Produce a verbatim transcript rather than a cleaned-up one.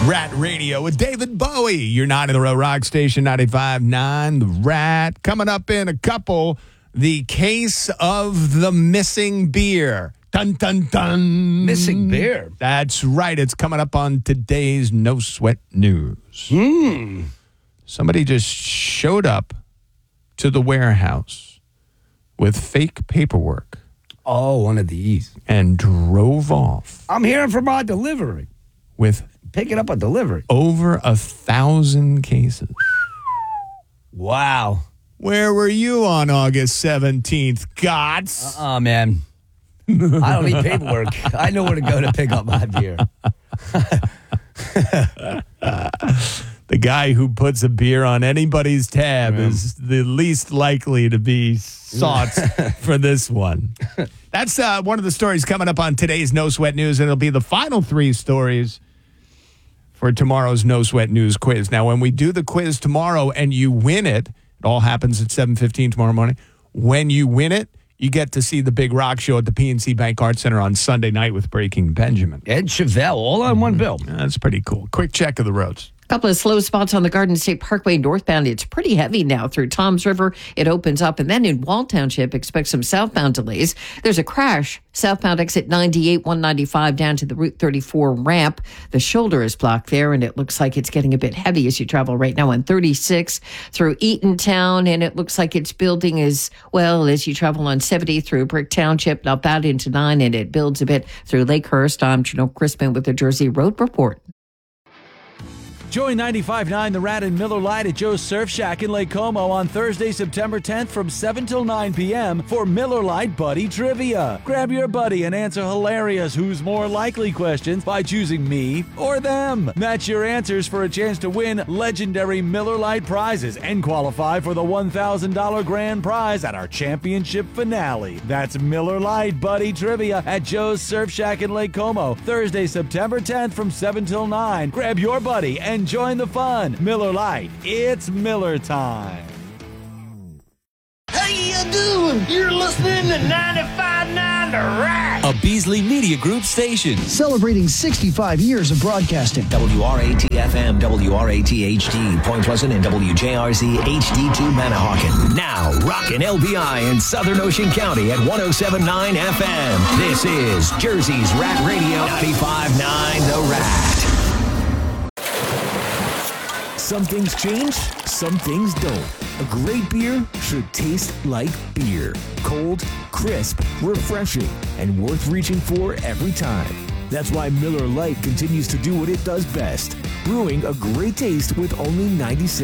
Rat Radio with David Bowie. You're not in the row rock station ninety-five point nine. The Rat. Coming up in a couple, the case of the missing beer. Dun, dun, dun. Missing beer? That's right. It's coming up on today's No Sweat News. Hmm. Somebody just showed up to the warehouse with fake paperwork Oh, one of these. and drove off I'm hearing from our delivery. with Picking up a delivery. over a thousand cases. Wow. Where were you on August seventeenth, Gots? Oh, man. I don't need paperwork. I know where to go to pick up my beer. The guy who puts a beer on anybody's tab Yeah. is the least likely to be sought for this one. That's uh, one of the stories coming up on today's No Sweat News, and it'll be the final three stories for tomorrow's No Sweat News quiz. Now, when we do the quiz tomorrow and you win it, it all happens at seven fifteen tomorrow morning. When you win it, you get to see the Big Rock Show at the P N C Bank Arts Center on Sunday night with Breaking Benjamin. Ed Chevelle, all on one bill. That's pretty cool. Quick check of the roads. Couple of slow spots on the Garden State Parkway northbound. It's pretty heavy now through Toms River. It opens up. And then in Wall Township, expect some southbound delays. There's a crash. Southbound exit ninety-eight, one ninety-five down to the Route thirty-four ramp. The shoulder is blocked there, and it looks like it's getting a bit heavy as you travel right now on thirty-six through Eatontown. And it looks like it's building as well as you travel on seventy through Brick Township, not bad into nine, and it builds a bit through Lakehurst. I'm Janelle Crispin with the Jersey Road Report. Join ninety-five point nine The Rat and Miller Lite at Joe's Surf Shack in Lake Como on Thursday, September tenth from seven till nine p.m. for Miller Lite Buddy Trivia. Grab your buddy and answer hilarious who's more likely questions by choosing me or them. Match your answers for a chance to win legendary Miller Lite prizes and qualify for the one thousand dollars grand prize at our championship finale. That's Miller Lite Buddy Trivia at Joe's Surf Shack in Lake Como, Thursday, September tenth from seven till nine. Grab your buddy and join the fun. Miller Lite, it's Miller time. How you doing? You're listening to ninety-five point nine The Rat. A Beasley Media Group station. Celebrating sixty-five years of broadcasting. W R A T F M, W R A T H D, Point Pleasant, and W J R Z H D two Manahawkin. Now, rockin' L B I in Southern Ocean County at one oh seven point nine F M. This is Jersey's Rat Radio, ninety-five point nine The Rat. Some things change, some things don't. A great beer should taste like beer. Cold, crisp, refreshing, and worth reaching for every time. That's why Miller Lite continues to do what it does best, brewing a great taste with only ninety-six